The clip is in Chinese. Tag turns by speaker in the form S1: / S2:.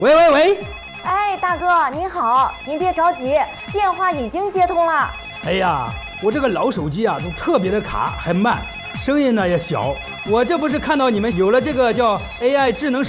S1: 喂喂喂！
S2: 哎，大哥您好，您别着急，电话已经接通了。
S1: 哎呀，我这个老手机啊，就特别的卡，还慢，声音呢也小。我这不是看到你们有了这个叫 AI 智能手